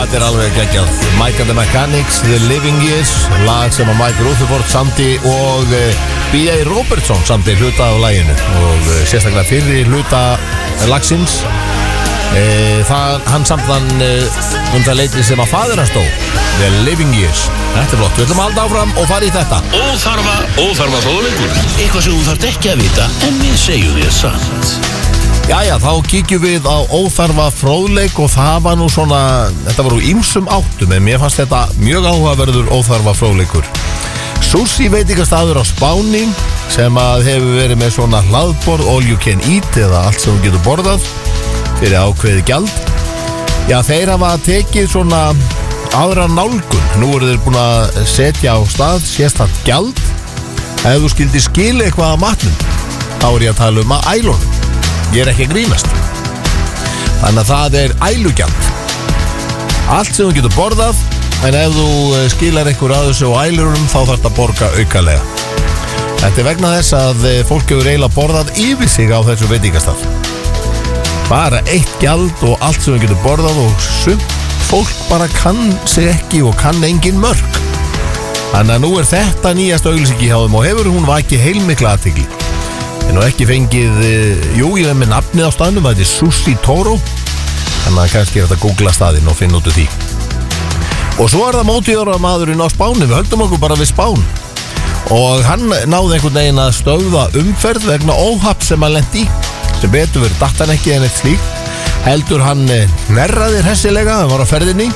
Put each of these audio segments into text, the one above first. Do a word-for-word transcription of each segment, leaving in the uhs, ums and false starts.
þetta er alveg geggjað. Mike and the Mechanics, The Living Years, lag sem að Mike Rutherford samdi og B A Robertson samdi hluta af laginu og sérstaklega fyrri hluta lagsins. E, það, hann samt þann um það leiti sem að faðir hans dó, The Living Years. Þetta er flott, við ætlum að halda áfram og fara í þetta. Óþarfa, óþarfa fróðleikur. Eitthvað sem þú þarft ekki að vita en við segjum þér samt. Jæja, þá kíkjum við á óþarfa fróðleik og það var nú svona, þetta var úr ýmsum áttum en mér fannst þetta mjög áhugaverður óþarfa fróðleikur. Sushi veitingastaður á Spáni sem að hefur verið með svona hlaðborð all you can eat eða allt sem þú getur borðað fyrir ákveðið gjald. Já, þeir hafa tekið svona aðra nálgun. Nú eru þeir búin að setja á stað sérstakt gjald ef þú skildi skila eitthvað af matnum. Þá er ég að tala um að ælunum. Ég er ekki að grínast. Þannig að það er ælugjald. Allt sem þú getur borðað, en ef þú skilar einhver að þessu á ælurunum þá þarf þetta að borga aukalega. Þetta er vegna þess að fólk hefur eiginlega borðað yfir sig á þessu veitingastað. Bara eitt gjald og allt sem þú getur borðað og sumt fólk bara kann sig ekki og kann engin mörk. Þannig að nú er þetta nýjast auglýsing hjá þeim og hefur hún vakið heilmikla athygli. En nú ekki fengið, jú, ég hef með nafnið á staðnum, þetta er Sushi Toro. Þannig að kannski er þetta að googla staðinn og finna út úr því. Og svo er það mótíðara maðurinn á Spáni, við höldum okkur bara við Spán. Og hann náði einhvern veginn að stöðva umferð vegna óhapp sem hann lenti í. Sem betur verið datt hann ekki en eitt slíkt. Heldur hann hnerraði hressilega, hann var á ferðinni.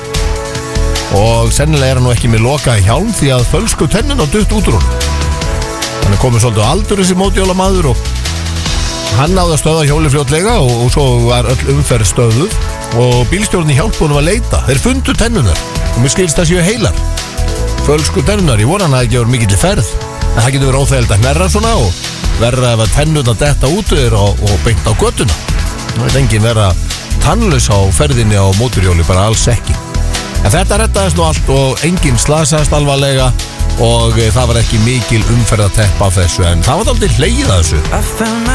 Og sennilega er hann nú ekki með lokaði hjálm því að fölsku tennun á dutt út úr honum. Hann er komið svolítið á aldur þessi mótjólamaður og hann náði að stöða hjóli fljótlega og, og svo var öll umferð stöðuð og bílstjórnin hjálpunum að leita. Þeir fundu tennunar og mér skilst það séu heilar. Fölsku tennunar, ég vona hann að ekki verið mikill í ferð en það getur verið óþægilegt að hnerra svona og verða ef að tennuna detta út og, og beint á göttuna. Það veit enginn vera tannlaus á ferðinni á móturhjóli, bara alls ekki. En þetta rettaðist nú allt og enginn slasaðist alvarlega og það var ekki mikil umferðatepp af þessu en það var aldrei hlegið að þessu.